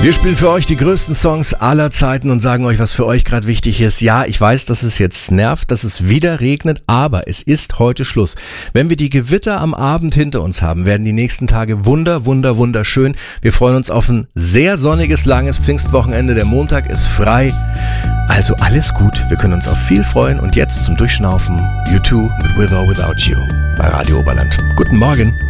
Wir spielen für euch die größten Songs aller Zeiten und sagen euch, was für euch gerade wichtig ist. Ja, ich weiß, dass es jetzt nervt, dass es wieder regnet, aber es ist heute Schluss. Wenn wir die Gewitter am Abend hinter uns haben, werden die nächsten Tage wunderschön. Wir freuen uns auf ein sehr sonniges, langes Pfingstwochenende. Der Montag ist frei. Also alles gut. Wir können uns auf viel freuen. Und jetzt zum Durchschnaufen U2 mit With or Without You bei Radio Oberland. Guten Morgen.